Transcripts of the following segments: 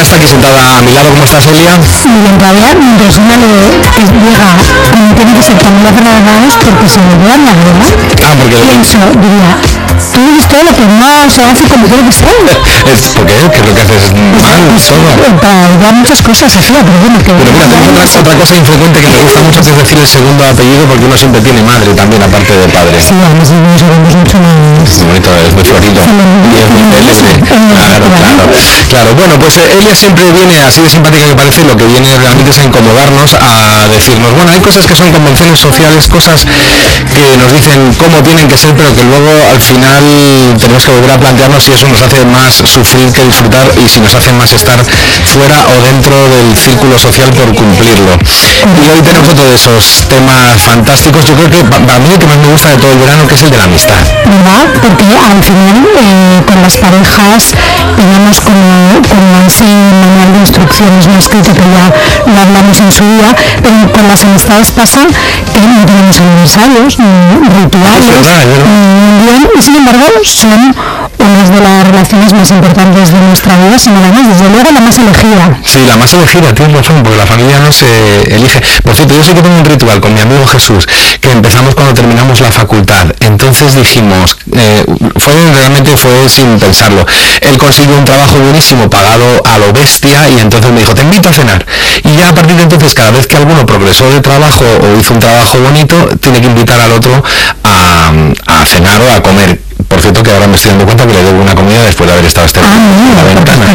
está aquí sentada a mi lado. ¿Cómo estás, Elia? Muy bien, todavía mi persona llega, tiene que ser Camila Fernández porque se le vean la verdad. Porque pienso, diría, tú dices todo lo que no se hace como tiene que ser. ¿Por qué? ¿Qué es lo que haces mal? Todo. Para ayudar muchas cosas, Sofía, pero bueno, que... Pero mira, tengo otra cosa infrecuente que me gusta mucho, que es decir el segundo apellido, porque uno siempre tiene madre también, aparte de padre. Sí, además de un segundo es mucho más... Es bonito, es muy florido. Y es muy célebre. Claro. Bueno, pues Elia siempre viene, así de simpática que parece, lo que viene realmente es a incomodarnos, a decirnos, bueno, hay cosas que son convenciones sociales, cosas que nos dicen cómo tienen que ser, pero que luego al final tenemos que volver a plantearnos si eso nos hace más sufrir que disfrutar y si nos hace más estar fuera o dentro del círculo social por cumplirlo. Y hoy tenemos otro de esos temas fantásticos, yo creo que para mí el que más me gusta de todo el verano, que es el de la amistad. ¿Verdad? Porque al final con las parejas tenemos como ese manual de instrucciones no escrito que ya lo hablamos en su día, pero con las amistades pasa que no tenemos aniversarios, ni rituales, ni bien, y sin embargo son unas de las relaciones más importantes de nuestra vida, sino además, desde luego, la más elegida. Sí, la más elegida, tienes razón, porque la familia no se elige. Por cierto, yo sí que tengo un ritual con mi amigo Jesús, que empezamos cuando terminamos la facultad. Entonces dijimos, realmente fue sin pensarlo. Él consiguió un trabajo buenísimo, pagado a lo bestia, y entonces me dijo, te invito a cenar. Y ya a partir de entonces, cada vez que alguno progresó de trabajo o hizo un trabajo bonito, tiene que invitar al otro a cenar o a comer. Por cierto, que ahora me estoy dando cuenta que le debo una comida después de haber estado en la ventana.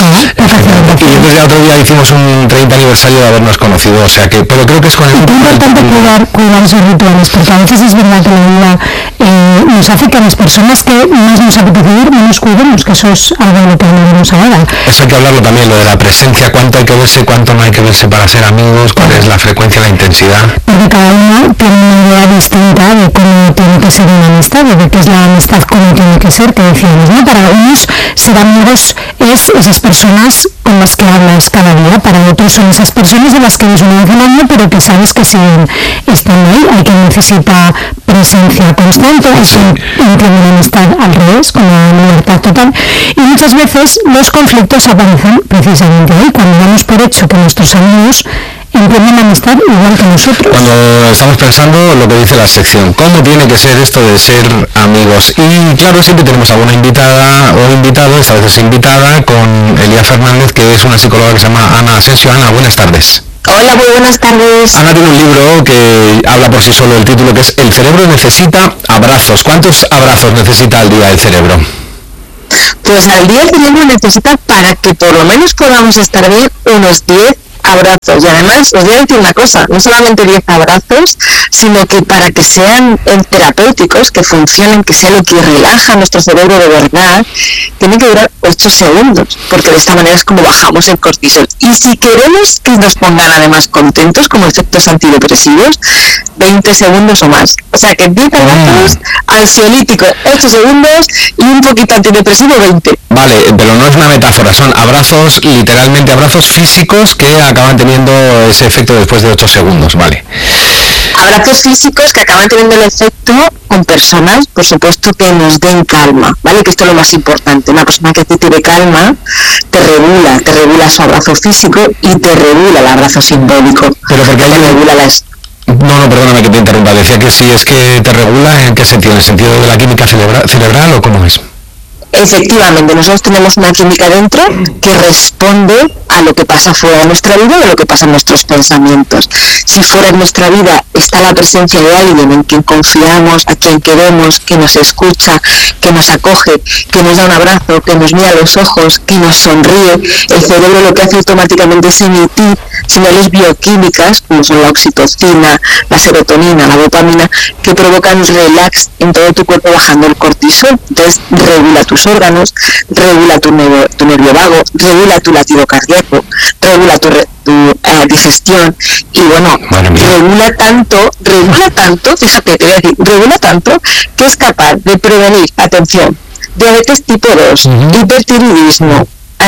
Y entonces ya otro día hicimos un 30 aniversario de habernos conocido, o sea que, pero creo que es con el... Es importante cuidar esos rituales, porque a veces es verdad que la vida nos hace que a las personas que más nos apetece ir no nos cuidemos, que eso es algo de lo que hablaremos ahora. Eso hay que hablarlo también, lo de la presencia, cuánto hay que verse, cuánto no hay que verse para ser amigos, cuál es la frecuencia, la intensidad. Porque cada uno tiene una idea distinta de cómo tiene que ser una amistad, de qué es la amistad, cómo tiene que ser, que decíamos, ¿no? Para algunos ser amigos es esas personas con las que hablas cada día, para otros son esas personas de las que ves una vez al año, pero que sabes que siguen estando ahí. Hay quien necesita presencia constante, hay quien entiende la amistad al revés, con la libertad total, y muchas veces los conflictos aparecen precisamente ahí, cuando damos por hecho que nuestros amigos entienden la amistad igual que nosotros. Cuando estamos pensando lo que dice la sección, ¿cómo tiene que ser esto de ser amigos? Y claro, siempre tenemos alguna invitada o invitado, esta vez es invitada, con Elia Fernández, que es una psicóloga que se llama Ana Asensio. Ana, buenas tardes. Hola, muy buenas tardes. Ana tiene un libro que habla por sí solo, el título, que es El cerebro necesita abrazos. ¿Cuántos abrazos necesita al día el cerebro? Pues al día el cerebro necesita, para que por lo menos podamos estar bien, unos 10 abrazos. Y además os voy a decir una cosa, no solamente 10 abrazos, sino que para que sean terapéuticos, que funcionen, que sea lo que relaja nuestro cerebro de verdad, tiene que durar 8 segundos, porque de esta manera es como bajamos el cortisol. Y si queremos que nos pongan además contentos, como efectos antidepresivos, 20 segundos o más. O sea que 10 abrazos, ansiolítico 8 segundos y un poquito antidepresivo 20. Vale, pero no es una metáfora, son abrazos, literalmente abrazos físicos que acaban teniendo ese efecto después de 8 segundos, vale. Abrazos físicos que acaban teniendo el efecto con personas, por supuesto, que nos den calma, ¿vale? Que esto es lo más importante. Una persona que te tiene calma te regula su abrazo físico y te regula el abrazo simbólico. Pero porque hay regula las... No, perdóname que te interrumpa. Decía que si es que te regula, ¿en qué sentido? ¿En el sentido de la química cerebral o cómo es? Efectivamente, nosotros tenemos una química dentro que responde a lo que pasa fuera de nuestra vida y a lo que pasa en nuestros pensamientos. Si fuera de nuestra vida está la presencia de alguien en quien confiamos, a quien queremos, que nos escucha, que nos acoge, que nos da un abrazo, que nos mira a los ojos, que nos sonríe, el cerebro lo que hace automáticamente es emitir señales bioquímicas, como son la oxitocina, la serotonina, la dopamina, que provocan relax en todo tu cuerpo, bajando el cortisol. Entonces regula tus órganos, regula tu nervio vago, regula tu latido cardíaco, regula tu digestión, y bueno, regula tanto, fíjate, te voy a decir, regula tanto que es capaz de prevenir, atención, diabetes tipo 2, hipertiroidismo,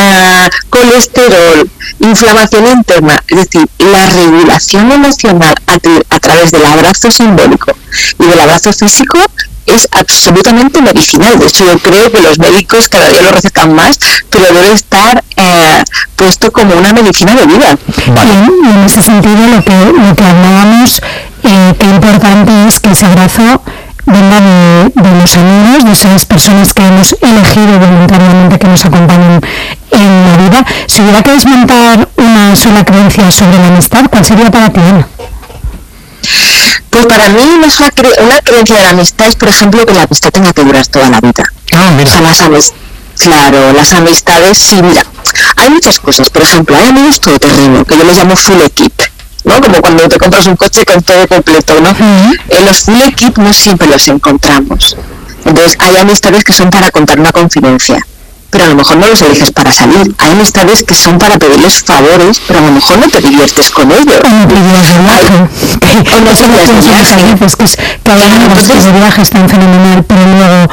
colesterol, inflamación interna. Es decir, la regulación emocional a través del abrazo simbólico y del abrazo físico es absolutamente medicinal. De hecho, yo creo que los médicos cada día lo recetan más, pero debe estar puesto como una medicina de vida. Vale. Y en ese sentido lo que hablábamos, qué importante es que ese abrazo venga de los amigos, de esas personas que hemos elegido voluntariamente que nos acompañen en la vida. Si hubiera que desmontar una sola creencia sobre la amistad, ¿cuál sería para ti, Ana? Pues para mí una creencia de la amistad es, por ejemplo, que la amistad tenga que durar toda la vida. Mira. O sea, las amistades, sí, mira, hay muchas cosas. Por ejemplo, hay amigos todoterreno, que yo les llamo full equip, ¿no? Como cuando te compras un coche con todo completo, ¿no? Los full equip no siempre los encontramos. Entonces, hay amistades que son para contar una confidencia, pero a lo mejor no los eliges para salir. Hay amistades que son para pedirles favores, pero a lo mejor no te diviertes con ellos. O no te llevas de viaje. O no te llevas de viaje. Pues que hay amigos que de viaje están fenomenal, pero luego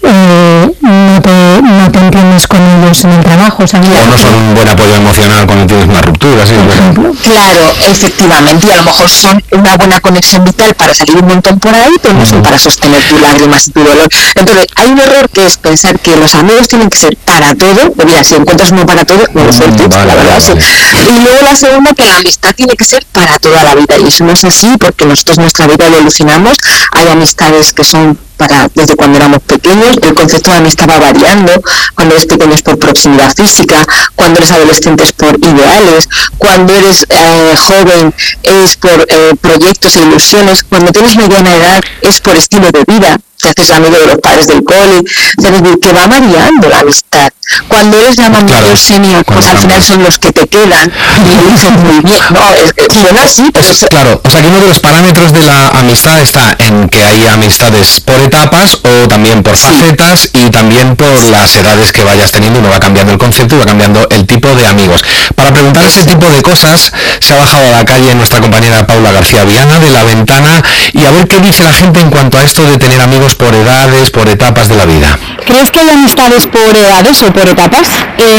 no te entiendes con ellos en el trabajo. O sea, no son un buen apoyo emocional cuando tienes una ruptura, ¿sí? Por ejemplo. Claro, efectivamente, y a lo mejor son una buena conexión vital para salir un montón por ahí, pero no son para sostener tus lágrimas y tu dolor. Entonces, hay un error que es pensar que los amigos tienen que ser para todo. Mira, si encuentras uno para todo, no lo sueltes, la verdad, sí. Y luego la segunda, que la amistad tiene que ser para toda la vida, y eso no es así, porque nosotros en nuestra vida evolucionamos. Hay amistades que son desde cuando éramos pequeños. El concepto de amistad va variando. Cuando eres pequeño es por proximidad física, cuando eres adolescente es por ideales, cuando eres joven es por proyectos e ilusiones, cuando tienes mediana edad es por estilo de vida, te haces amigo de los padres del cole. Es decir, que va variando la amistad. Cuando eres ya mayor senior, pues al final son los que te quedan y lo dicen muy bien. No, suena así, pero claro, o sea que uno de los parámetros de la amistad está en que hay amistades por etapas o también por facetas, y también por las edades que vayas teniendo. Uno va cambiando el concepto y va cambiando el tipo de amigos. Para preguntar ese tipo de cosas se ha bajado a la calle nuestra compañera Paula García Viana de La Ventana, y a ver qué dice la gente en cuanto a esto de tener amigos por edades, por etapas de la vida. ¿Crees que hay amistades por edades o por etapas?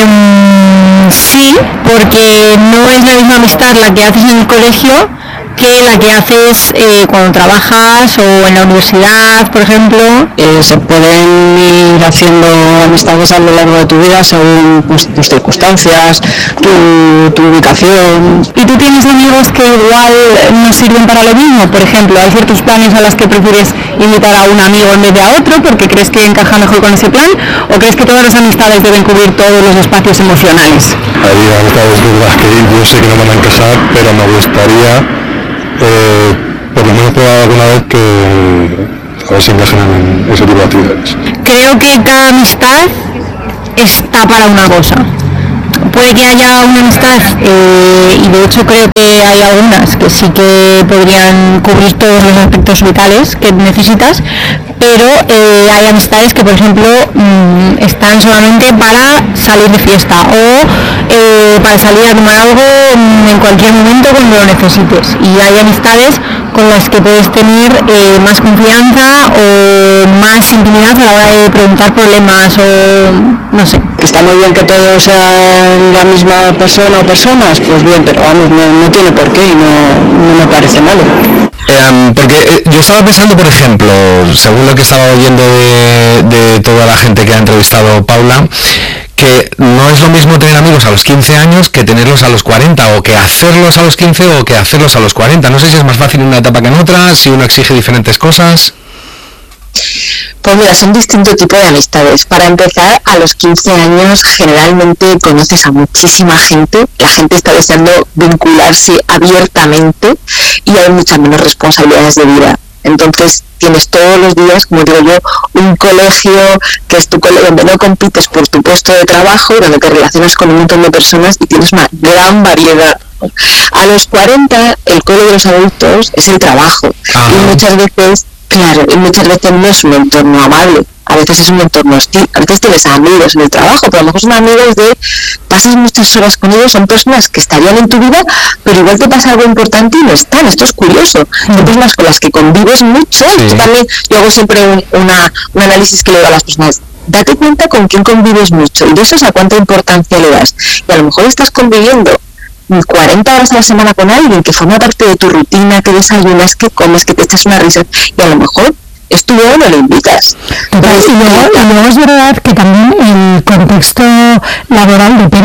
Sí, porque no es la misma amistad la que haces en el colegio que la que haces cuando trabajas o en la universidad, por ejemplo. Se pueden ir haciendo amistades a lo largo de tu vida según tus circunstancias, tu ubicación. ¿Y tú tienes amigos que igual no sirven para lo mismo? Por ejemplo, ¿hay ciertos planes a los que prefieres invitar a un amigo en vez de a otro porque crees que encaja mejor con ese plan? ¿O crees que todas las amistades deben cubrir todos los espacios emocionales? Hay amistades de las que yo sé que no van a encajar, pero me gustaría por lo menos probar alguna vez que a ver si encajan en ese tipo de actividades. Creo que cada amistad está para una cosa. Puede que haya una amistad, y de hecho creo que hay algunas que sí que podrían cubrir todos los aspectos vitales que necesitas, pero hay amistades que, por ejemplo, están solamente para salir de fiesta o para salir a tomar algo en cualquier momento cuando lo necesites. Y hay amistades con las que puedes tener más confianza o más intimidad a la hora de preguntar problemas o no sé. Está muy bien que todos sean la misma persona o personas, pues bien, pero vamos, no tiene por qué y no me parece malo. Porque yo estaba pensando, por ejemplo, según lo que estaba oyendo de toda la gente que ha entrevistado Paula, que no es lo mismo tener amigos a los 15 años que tenerlos a los 40, o que hacerlos a los 15 o que hacerlos a los 40. No sé si es más fácil en una etapa que en otra, si uno exige diferentes cosas. Pues mira, son distintos tipos de amistades. Para empezar, a los 15 años generalmente conoces a muchísima gente, la gente está deseando vincularse abiertamente y hay muchas menos responsabilidades de vida. Entonces tienes todos los días, como digo yo, un colegio que es tu colegio donde no compites por tu puesto de trabajo, donde te relacionas con un montón de personas y tienes una gran variedad. A los 40 el colegio de los adultos es el trabajo. Y muchas veces no es un entorno amable, a veces es un entorno hostil. A veces tienes amigos en el trabajo, pero a lo mejor son amigos pasas muchas horas con ellos, son personas que estarían en tu vida, pero igual te pasa algo importante y no están. Esto es curioso. Son personas con las que convives mucho. Sí. También yo hago siempre un análisis que le doy a las personas. Date cuenta con quién convives mucho y de eso es a cuánta importancia le das. Y a lo mejor estás conviviendo 40 horas a la semana con alguien que forma parte de tu rutina, que desayunas, que comes, que te echas una risa, y a lo mejor es tu boda, no lo invitas. Y luego es verdad que también el contexto laboral depende mucho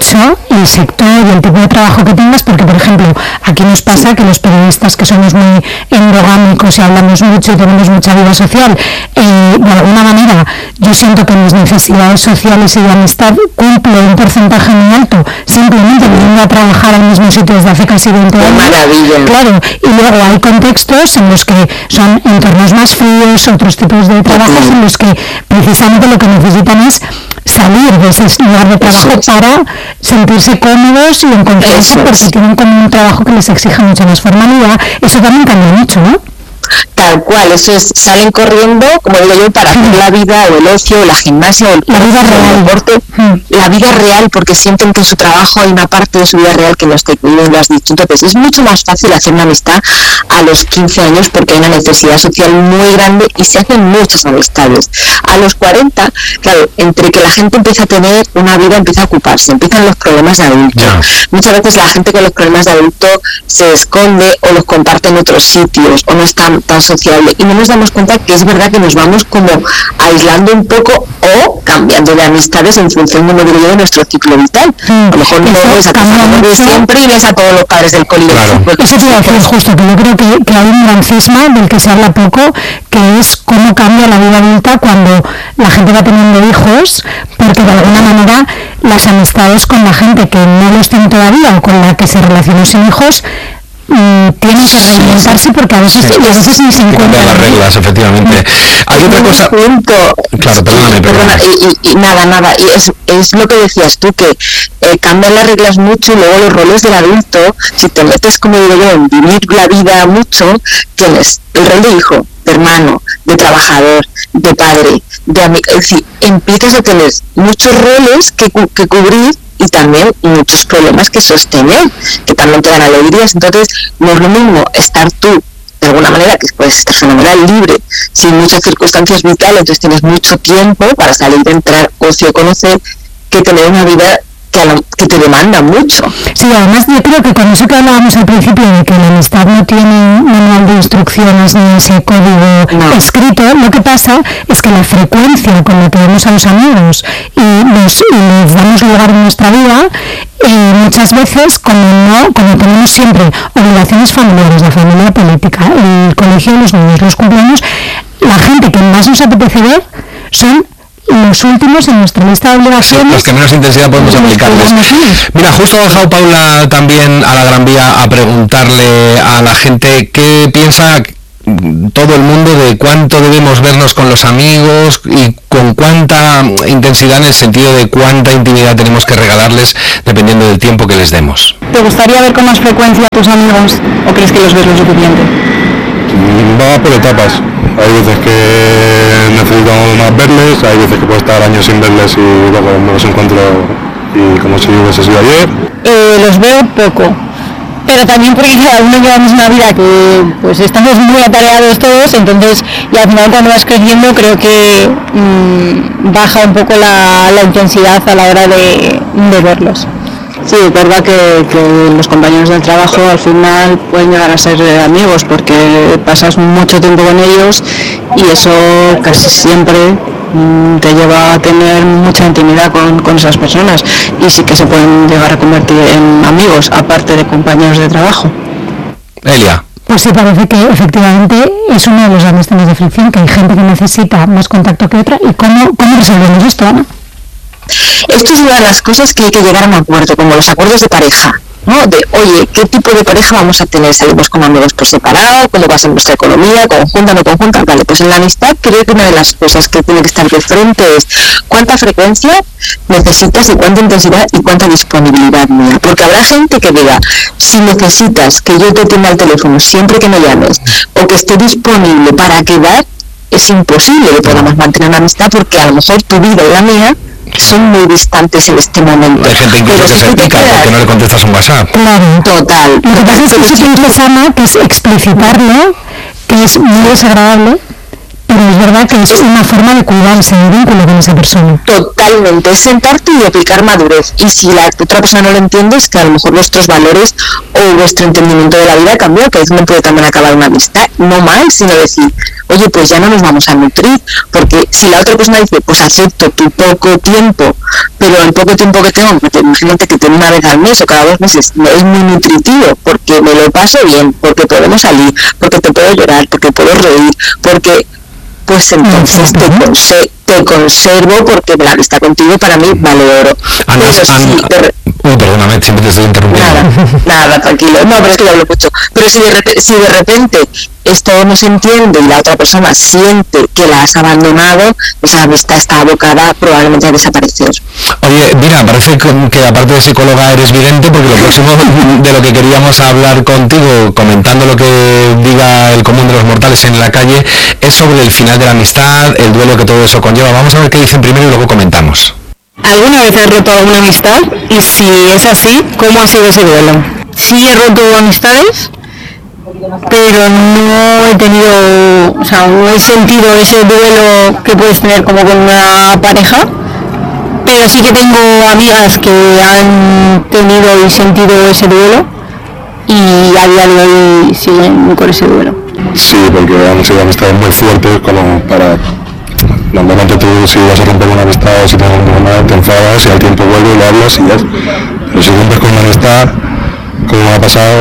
mucho el sector y el tipo de trabajo que tengas, porque por ejemplo aquí nos pasa que los periodistas que somos muy endogámicos y hablamos mucho y tenemos mucha vida social, de alguna manera yo siento que mis necesidades sociales y de amistad cumplo un porcentaje muy alto simplemente viniendo a trabajar al mismo sitio desde hace casi 20 años. Maravilla. Claro, y luego hay contextos en los que son entornos más fríos, otros tipos de trabajos en los que precisamente lo que necesitan es salir de ese lugar de trabajo para sentirse cómodos y en confianza porque tienen como un trabajo que les exige mucha más formalidad. Eso también cambia mucho, ¿no? Tal cual, eso es, salen corriendo, como digo yo, para hacer la vida o el ocio o la gimnasia o la vida real, el deporte, la vida real, porque sienten que en su trabajo hay una parte de su vida real que no está incluida, lo has dicho. Entonces es mucho más fácil hacer una amistad a los 15 años porque hay una necesidad social muy grande y se hacen muchas amistades. A los 40, claro, entre que la gente empieza a tener una vida, empieza a ocuparse, empiezan los problemas de adulto. Muchas veces la gente con los problemas de adulto se esconde o los comparte en otros sitios o no están tan sociable y no nos damos cuenta que es verdad que nos vamos como aislando un poco o cambiando de amistades en función, como digo yo, de nuestro ciclo vital. A lo mejor no ves a tus amigos de siempre y ves a todos los padres del colegio. Eso te iba a decir justo, que yo creo que hay un gran cisma del que se habla poco, que es cómo cambia la vida adulta cuando la gente va teniendo hijos, porque de alguna manera las amistades con la gente que no los tiene todavía o con la que se relacionó sin hijos tienen que reinventarse porque a veces ni se encuentran las reglas, efectivamente. Hay otra cosa. Claro, perdona. Y nada, y es lo que decías tú, que cambian las reglas mucho y luego los roles del adulto, si te metes, como digo yo, en vivir la vida mucho, tienes el rol de hijo, de hermano, de trabajador, de padre, de amigo, es decir, empiezas a tener muchos roles que cubrir y también muchos problemas que sostener, que también te dan alegrías. Entonces no es lo mismo estar tú de alguna manera, que puedes estar fenomenal, libre, sin muchas circunstancias vitales, entonces tienes mucho tiempo para salir, entrar, ocio, conocer, que tener una vida que te demanda mucho. Sí, además yo creo que con eso que hablábamos al principio de que la amistad no tiene un manual de instrucciones ni ese código escrito, lo que pasa es que la frecuencia con la que vemos a los amigos y les damos lugar en nuestra vida, muchas veces como tenemos siempre obligaciones familiares, la familia política, el colegio de los niños, los cumpleaños, la gente que más nos apetece ver son los últimos en nuestra lista de obligaciones. Los que menos intensidad podemos aplicarles. Mira, justo ha bajado Paula también a la Gran Vía a preguntarle a la gente qué piensa todo el mundo de cuánto debemos vernos con los amigos y con cuánta intensidad, en el sentido de cuánta intimidad tenemos que regalarles dependiendo del tiempo que les demos. ¿Te gustaría ver con más frecuencia a tus amigos o crees que los ves lo suficiente? Va por etapas. Hay veces que necesitamos más verles, hay veces que puedo estar años sin verles y luego me los encuentro y como si hubiese sido ayer. Los veo poco, pero también porque cada uno llevamos una vida que pues estamos muy atareados todos, entonces y al final cuando vas creciendo creo que baja un poco la intensidad a la hora de verlos. Sí, es verdad que los compañeros del trabajo al final pueden llegar a ser amigos porque pasas mucho tiempo con ellos y eso casi siempre te lleva a tener mucha intimidad con esas personas y sí que se pueden llegar a convertir en amigos, aparte de compañeros de trabajo. Elia. Pues sí, parece que efectivamente es uno de los grandes temas de fricción, que hay gente que necesita más contacto que otra. ¿Y cómo resolvemos esto, Ana? Esto es una de las cosas que hay que llegar a un acuerdo, como los acuerdos de pareja, ¿no? De, oye, ¿qué tipo de pareja vamos a tener? ¿Salimos como amigos por separado? ¿Cómo va a ser nuestra economía? ¿Conjunta, no conjunta? Vale, pues en la amistad creo que una de las cosas que tiene que estar de frente es cuánta frecuencia necesitas y cuánta intensidad y cuánta disponibilidad mía. Porque habrá gente que diga, si necesitas que yo te atienda al teléfono siempre que me llames o que esté disponible para quedar, es imposible que podamos mantener una amistad porque a lo mejor tu vida y la mía son muy distantes en este momento. Hay gente incluso que se pica porque no le contestas un WhatsApp. Claro. Total. Lo que pasa es que sí que dices, Ana, que es explicitarlo, que es muy desagradable, pero es verdad que es una forma de cuidarse de vínculo con esa persona. Totalmente, es sentarte y aplicar madurez. Y si la otra persona no lo entiende, es que a lo mejor vuestros valores o vuestro entendimiento de la vida cambió, que es donde puede también acabar una amistad, no mal, sino decir, oye, pues ya no nos vamos a nutrir, porque si la otra persona dice, pues acepto tu poco tiempo, pero el poco tiempo que tengo, imagínate que tengo una vez al mes o cada 2 meses, es muy nutritivo, porque me lo paso bien, porque podemos salir, porque te puedo llorar, porque puedo reír, porque pues entonces te conservo, porque la amistad contigo para mí vale oro. Perdóname, siempre te estoy interrumpiendo. Nada, tranquilo. No, pero es que yo hablo mucho. Pero si de repente esto no se entiende y la otra persona siente que la has abandonado, esa amistad está abocada probablemente a desaparecer. Oye, mira, parece que aparte de psicóloga eres vidente, porque lo próximo de lo que queríamos hablar contigo, comentando lo que diga el común de los mortales en la calle, es sobre el final de la amistad, el duelo que todo eso conlleva. Vamos a ver qué dicen primero y luego comentamos. ¿Alguna vez has roto alguna amistad? Y si es así, ¿cómo ha sido ese duelo? Sí he roto amistades, pero no he tenido, o sea, no he sentido ese duelo que puedes tener como con una pareja, pero sí que tengo amigas que han tenido y sentido ese duelo y a día de hoy siguen con ese duelo. Sí, porque han sido amistades muy fuertes como para... Normalmente tú, si vas a romper una amistad o si tienes un problema, te enfadas y al tiempo vuelves y lo hablas y ya. Pero si rompes con una amistad, como ha pasado,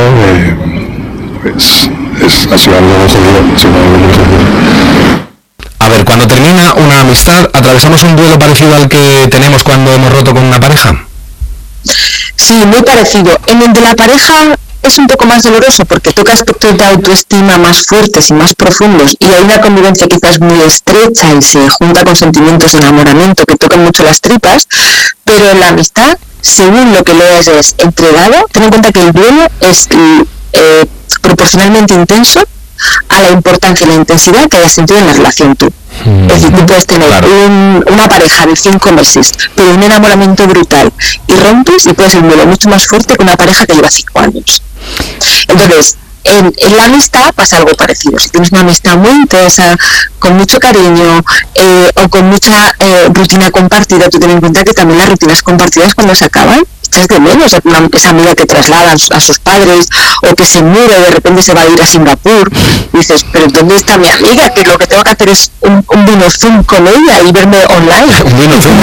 ha sido algo jodido. A ver, cuando termina una amistad, ¿atravesamos un duelo parecido al que tenemos cuando hemos roto con una pareja? Sí, muy parecido. En el de la pareja es un poco más doloroso porque toca aspectos de autoestima más fuertes y más profundos y hay una convivencia quizás muy estrecha y se junta con sentimientos de enamoramiento que tocan mucho las tripas, pero en la amistad, según lo que leas es entregado, ten en cuenta que el duelo es proporcionalmente intenso a la importancia y la intensidad que hayas sentido en la relación tú. Es decir, tú puedes tener una pareja de 5 meses, pero un enamoramiento brutal, y rompes y puede ser un duelo mucho más fuerte que una pareja que lleva 5 años. Entonces, en la amistad pasa algo parecido. Si tienes una amistad muy intensa, con mucho cariño o con mucha rutina compartida, tú ten en cuenta que también las rutinas compartidas cuando se acaban, echas de menos esa amiga que trasladan a sus padres o que se muda y de repente se va a ir a Singapur. Y dices, pero ¿dónde está mi amiga? Que lo que tengo que hacer es un vino Zoom con ella y verme online. Un vino Zoom,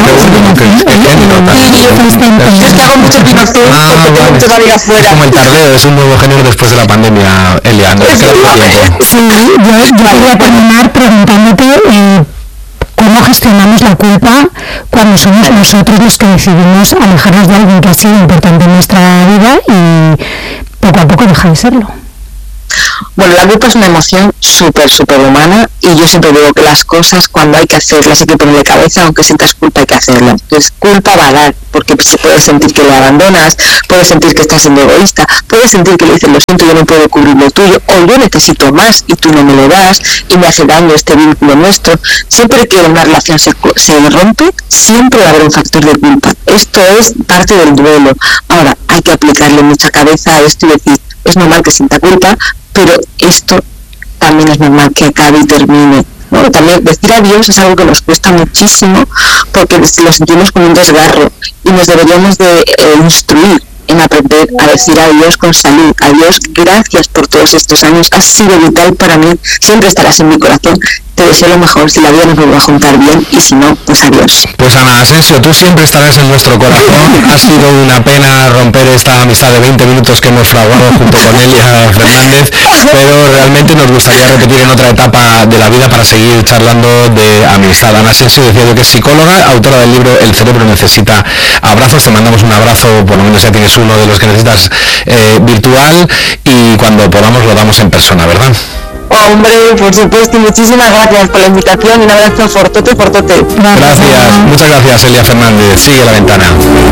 Yo es que hago mucho vino Zoom porque tengo muchas amigas fuera. Es como el tardeo, es un nuevo género después de la pandemia, Elia. Sí, yo quería terminar preguntándote cómo gestionamos la culpa cuando somos nosotros los que decidimos alejarnos de alguien que ha sido importante en nuestra vida y poco a poco deja de serlo. Bueno, la culpa es una emoción súper humana y yo siempre digo que las cosas cuando hay que hacerlas hay que ponerle cabeza, aunque sientas culpa hay que hacerlas. Entonces culpa va a dar, porque se puede sentir que le abandonas, puedes sentir que estás siendo egoísta, puedes sentir que le dices lo siento, yo no puedo cubrir lo tuyo, o yo necesito más y tú no me lo das y me hace daño este vínculo nuestro. Siempre que una relación se rompe, siempre va a haber un factor de culpa. Esto es parte del duelo. Ahora, hay que aplicarle mucha cabeza a esto y decir, es normal que sienta culpa, pero esto también es normal que acabe y termine, ¿no? También decir adiós es algo que nos cuesta muchísimo porque lo sentimos como un desgarro y nos deberíamos de instruir en aprender a decir adiós con salud. Adiós, gracias por todos estos años, has sido vital para mí, siempre estarás en mi corazón, te deseo lo mejor, si la vida nos vuelve a juntar bien y si no, pues adiós. Pues Ana Asensio, tú siempre estarás en nuestro corazón. Ha sido una pena romper esta amistad de 20 minutos que hemos fraguado junto con Elia Fernández, pero realmente nos gustaría repetir en otra etapa de la vida para seguir charlando de amistad. Ana Asensio decía yo que es psicóloga, autora del libro El cerebro necesita abrazos. Te mandamos un abrazo, por lo menos ya tienes uno de los que necesitas virtual, y cuando podamos lo damos en persona, ¿verdad? Hombre, por supuesto, y muchísimas gracias por la invitación y un abrazo fortote. Gracias, muchas gracias Elia Fernández. Sigue la ventana.